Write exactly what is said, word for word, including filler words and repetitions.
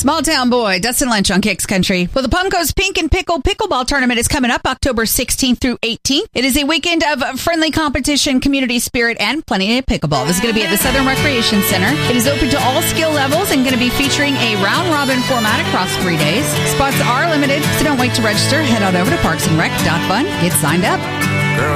Small Town Boy, Dustin Lynch on Kicks Country. Well, the Pumco's Pink and Pickle Pickleball Tournament is coming up October sixteenth through eighteenth. It is a weekend of friendly competition, community spirit, and plenty of pickleball. This is going to be at the Southern Recreation Center. It is open to all skill levels and going to be featuring a round-robin format across three days. Spots are limited, so don't wait to register. Head on over to parks and rec dot fun. Get signed up.